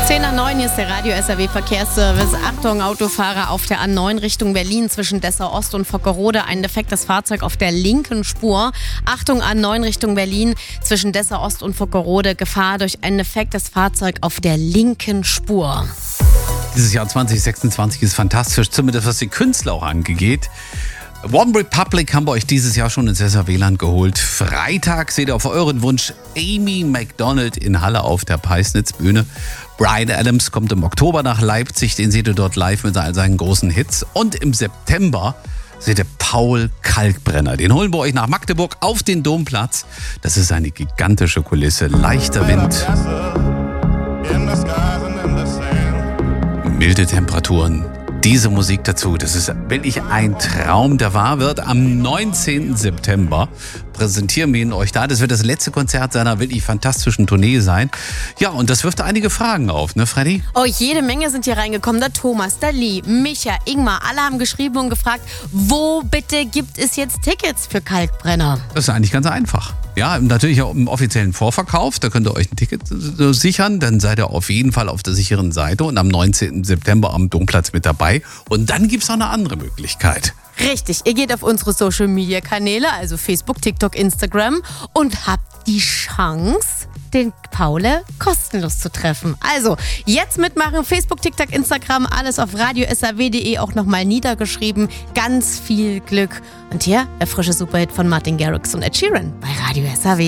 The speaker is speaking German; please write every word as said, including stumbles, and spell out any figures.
zehn nach neun, hier ist der Radio S R W Verkehrsservice. Achtung, Autofahrer auf der A neun Richtung Berlin zwischen Dessau Ost und Vockerode. Ein defektes Fahrzeug auf der linken Spur. Achtung, A neun Richtung Berlin zwischen Dessau Ost und Vockerode. Gefahr durch ein defektes Fahrzeug auf der linken Spur. Dieses Jahr zwanzig sechsundzwanzig ist fantastisch, zumindest was die Künstler auch angeht. One Republic haben wir euch dieses Jahr schon ins S R W-Land geholt. Freitag seht ihr auf euren Wunsch Amy Macdonald in Halle auf der Peisnitz-Bühne. Bryan Adams kommt im Oktober nach Leipzig, den seht ihr dort live mit all seinen großen Hits. Und im September seht ihr Paul Kalkbrenner. Den holen wir euch nach Magdeburg auf den Domplatz. Das ist eine gigantische Kulisse. Leichter Wind, milde Temperaturen. Diese Musik dazu, das ist wirklich ein Traum, der wahr wird. Am neunzehnten September präsentieren wir ihn euch da. Das wird das letzte Konzert seiner wirklich fantastischen Tournee sein. Ja, und das wirft einige Fragen auf, ne Freddy? Oh, jede Menge sind hier reingekommen. Der Thomas, der Lee, Micha, Ingmar, alle haben geschrieben und gefragt, wo bitte gibt es jetzt Tickets für Kalkbrenner? Das ist eigentlich ganz einfach. Ja, natürlich auch im offiziellen Vorverkauf, da könnt ihr euch ein Ticket sichern, dann seid ihr auf jeden Fall auf der sicheren Seite und am neunzehnten September am Domplatz mit dabei. Und dann gibt es noch eine andere Möglichkeit. Richtig, ihr geht auf unsere Social-Media-Kanäle, also Facebook, TikTok, Instagram und habt die Chance, den Paule kostenlos zu treffen. Also, jetzt mitmachen, Facebook, TikTok, Instagram, alles auf radio s r w punkt d e auch nochmal niedergeschrieben. Ganz viel Glück. Und hier der frische Superhit von Martin Garrix und Ed Sheeran bei Radio S R W.